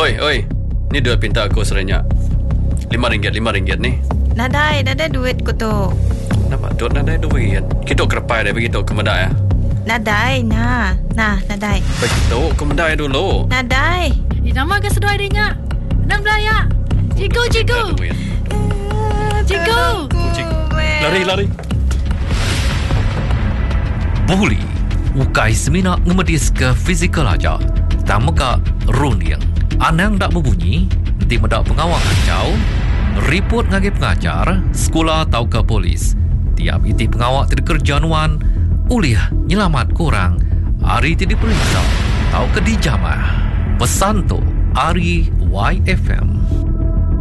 Oi. Ni duit pinta aku serenyak. RM5 ni. Nadai duit ko tu. Nampak tu nadai duit. Kita kerepai dah begitu ke medai ya. Nadai, nadai. Begitu ke medai dulu. Nadai. Nama ke sedoi dia. Enam belaya. Cikgu. Lari. Buli ukai semina ngemedis ke fizikal aja. Tamaka runing. Anang dak berbunyi, nanti medak pengawal kacau. Report ngagi pengajar, sekolah atau ke polis. Tiap iti pengawal terkerjanuan, uliah nyelamat korang. Hari ti diperiksa, atau ke dijamah. Pesan tu, Ari YFM.